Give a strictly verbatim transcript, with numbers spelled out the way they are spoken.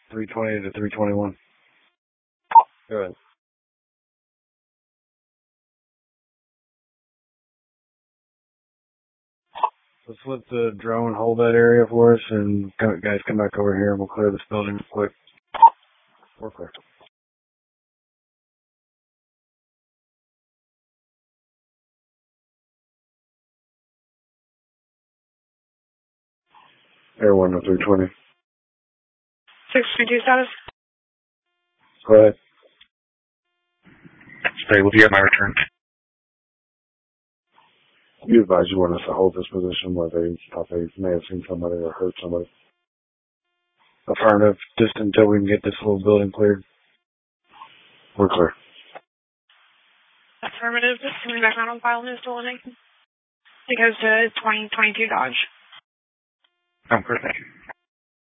three twenty to three twenty-one. Go ahead. Let's let the drone hold that area for us, and come, guys come back over here and we'll clear this building quick. We're clear. Air one to three twenty. six three two status. Go ahead. Stay with you at my return. You advise you want us to hold this position where they thought they may have seen somebody or heard somebody. Affirmative, just until we can get this little building cleared. We're clear. Affirmative, just coming back out on file in this building. It goes to twenty twenty-two Dodge. I'm clear, thank you.